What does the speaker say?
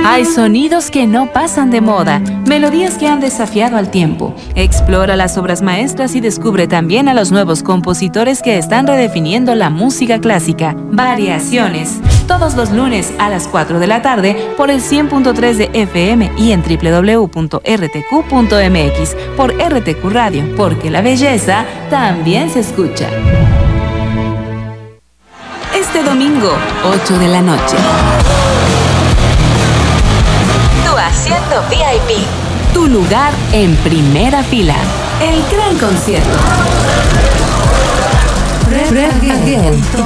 Hay sonidos que no pasan de moda, melodías que han desafiado al tiempo. Explora las obras maestras y descubre también a los nuevos compositores que están redefiniendo la música clásica. Variaciones, todos los lunes a las 4 de la tarde por el 100.3 de FM y en www.rtq.mx por RTQ Radio, porque la belleza también se escucha. Este domingo, 8 de la noche. Tu asiento VIP. Tu lugar en primera fila. El gran concierto. Fred Again.